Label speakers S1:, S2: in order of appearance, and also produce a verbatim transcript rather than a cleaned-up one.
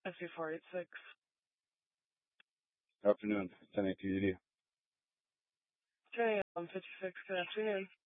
S1: S C four eight six.
S2: Afternoon, ten eighteen.
S1: ten a m fifty-six. Good afternoon.